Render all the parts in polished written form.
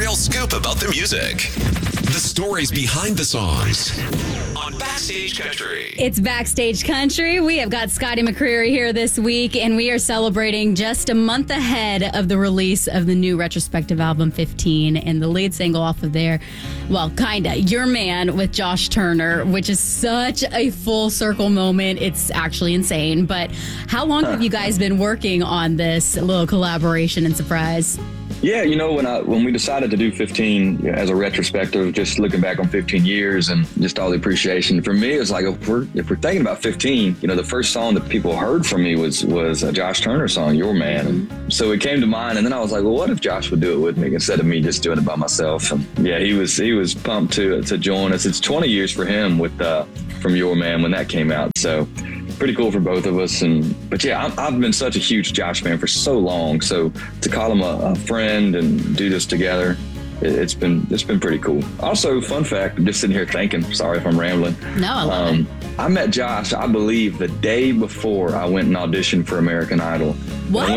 real scoop about the music. The stories behind the songs on Backstage Country. It's Backstage Country. We have got Scotty McCreery here this week, and we are celebrating just a month ahead of the release of the new retrospective album 15, and the lead single off of there, well, kinda, Your Man with Josh Turner, which is such a full circle moment. It's actually insane. But how long have you guys been working on this little collaboration and surprise? Yeah, you know, when we decided to do 15 as a retrospective, just looking back on 15 years and just all the appreciation, for me, it's like if we're thinking about 15, you know, the first song that people heard from me was a Josh Turner song, Your Man. And so it came to mind, and then I was like, well, what if Josh would do it with me instead of me just doing it by myself? And yeah, he was pumped to join us. It's 20 years for him with from Your Man when that came out. So pretty cool for both of us. But yeah, I've been such a huge Josh fan for so long. So to call him a friend and do this together, it's been pretty cool. Also, fun fact, I'm just sitting here thinking, sorry if I'm rambling. No, I love it. I met Josh, I believe, the day before I went and auditioned for American Idol. What?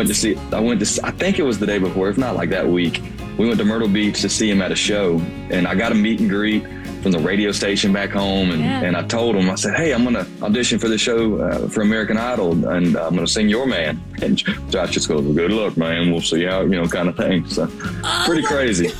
I think it was the day before, if not like that week. We went to Myrtle Beach to see him at a show, and I got a meet and greet from the radio station back home, and I told him, I said, hey, I'm going to audition for the show for American Idol, and I'm going to sing Your Man. And Josh just goes, well, good luck, man. We'll see how, kind of thing. So pretty crazy.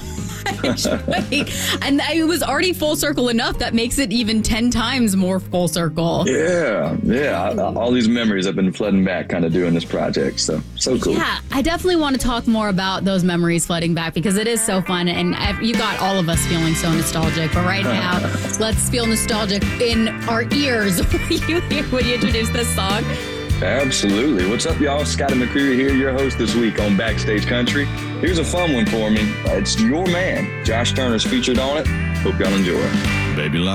Wait, and it was already full circle enough that makes it even 10 times more full circle. Yeah. All these memories have been flooding back kind of doing this project. So cool. Yeah, I definitely want to talk more about those memories flooding back because it is so fun, and you got all of us feeling so nostalgic. But right now, let's feel nostalgic in our ears when you introduce this song. Absolutely. What's up, y'all? Scotty McCreery here, your host this week on Backstage Country. Here's a fun one for me. It's Your Man. Josh Turner's featured on it. Hope y'all enjoy. Baby